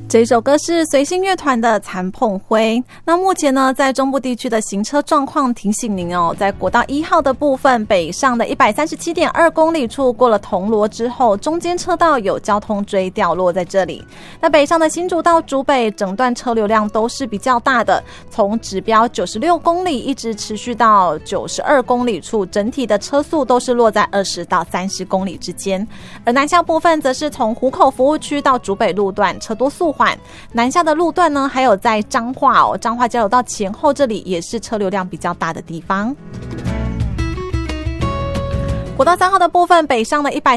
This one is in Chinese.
这首歌是随性乐团的残碰灰。那目前呢，在中部地区的行车状况提醒您哦，在国道1号的部分，北上的 137.2 公里处过了铜锣之后，中间车道有交通锥掉落在这里。那北上的新竹到竹北，整段车流量都是比较大的，从指标96公里一直持续到92公里处，整体的车速都是落在20到30公里之间。而南下部分则是从湖口服务区到竹北路段，车多速缓。南下的路段呢，还有在彰化彰化交流道前后这里也是车流量比较大的地方。国道3号的部分，北上的